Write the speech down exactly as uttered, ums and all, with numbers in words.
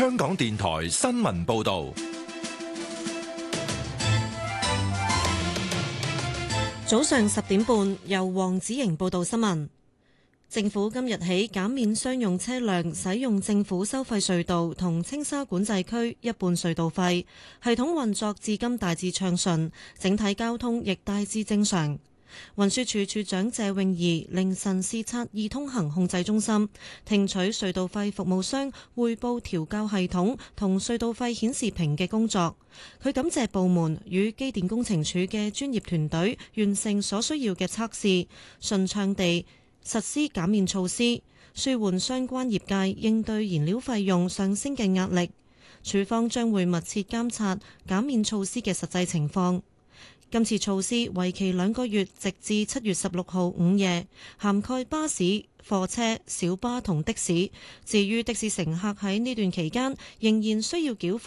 香港電台新聞報道。 早上十點半，由黃子瑩報道新聞。政府今日起減免商用車輛使用政府收費隧道同青沙管制區一半隧道費，系統運作至今大致暢順，整體交通亦大致正常。運輸署署長謝永儀凌晨視察易通行控制中心，聽取隧道費服務商匯報調校系統同隧道費顯示屏嘅工作。佢感謝部門與機電工程署嘅專業團隊完成所需要嘅測試，順暢地實施減免措施，舒緩相關業界應對燃料費用上升嘅壓力。署方將會密切監察減免措施嘅實際情況。今次措施為期兩個月，直至七月十六號午夜，涵蓋巴士、貨車、小巴同的士。至於的士乘客喺呢段期間仍然需要繳付